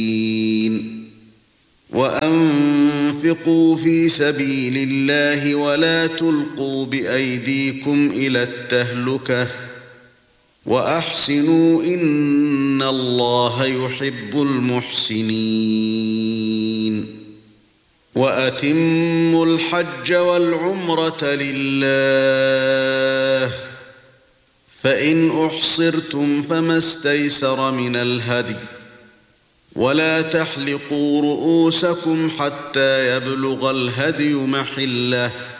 وأنفقوا في سبيل الله ولا تلقوا بأيديكم إلى التهلكة وأحسنوا إن الله يحب المحسنين وأتموا الحج والعمرة لله فإن أحصرتم فما استيسر من الهدي ولا تحلقوا رؤوسكم حتى يبلغ الهدي محله